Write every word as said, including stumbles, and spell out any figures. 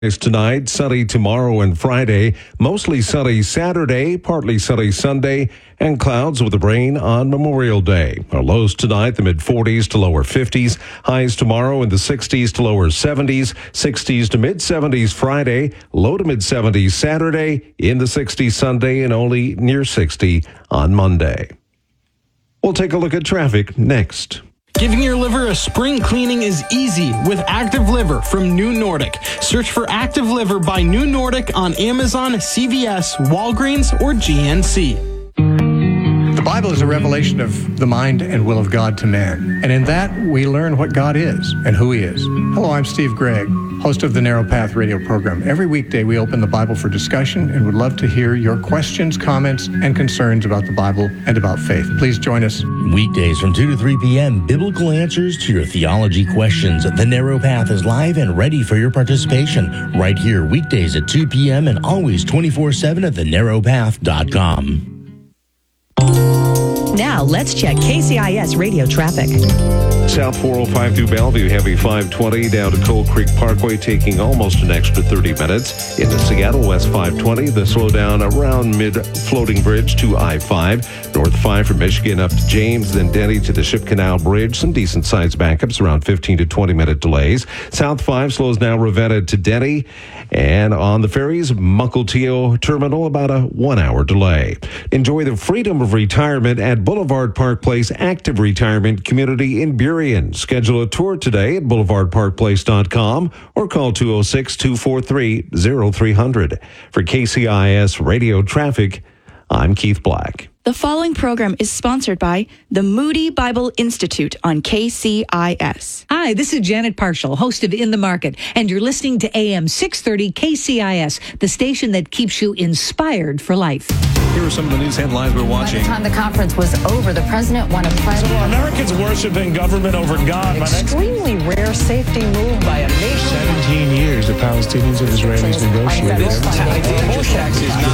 Tonight, sunny tomorrow and Friday, mostly sunny Saturday, partly sunny Sunday, and clouds with rain on Memorial Day. Our lows tonight, the mid forties to lower fifties. Highs tomorrow in the sixties to lower seventies. sixties to mid seventies Friday. Low to mid seventies Saturday. In the sixties Sunday and only near sixty on Monday. We'll take a look at traffic next. Giving your liver a spring cleaning is easy with Active Liver from New Nordic. Search for Active Liver by New Nordic on Amazon, C V S, Walgreens, or G N C. The Bible is a revelation of the mind and will of God to man. And in that, we learn what God is and who He is. Hello, I'm Steve Gregg, host of the Narrow Path radio program. Every weekday, we open the Bible for discussion and would love to hear your questions, comments, and concerns about the Bible and about faith. Please join us. Weekdays from two to three p.m., biblical answers to your theology questions. The Narrow Path is live and ready for your participation right here weekdays at two p.m. and always twenty-four seven at the narrow path dot com. Now, let's check K C I S radio traffic. South four oh five through Bellevue, heavy five twenty down to Coal Creek Parkway, taking almost an extra thirty minutes. Into Seattle, west five twenty, the slowdown around mid-floating bridge to I five. North five from Michigan up to James, then Denny to the Ship Canal Bridge. Some decent-sized backups, around fifteen to twenty minute delays. South five slows now Ravenna to Denny. And on the ferries, Mukilteo Terminal, about a one-hour delay. Enjoy the freedom of retirement at Boulevard Park Place Active Retirement Community in Burien. Schedule a tour today at boulevard park place dot com or call two oh six, two four three, oh three hundred. For K C I S Radio Traffic, I'm Keith Black. The following program is sponsored by the Moody Bible Institute on K C I S. Hi, this is Janet Parshall, host of In the Market, and you're listening to A M six thirty K C I S, the station that keeps you inspired for life. Here are some of the news headlines we're watching. By the time the conference was over, the president won a pledge. So Americans worshiping government over God. Extremely rare safety move by a nation. seventeen years the Palestinians and Israelis negotiated. This tax is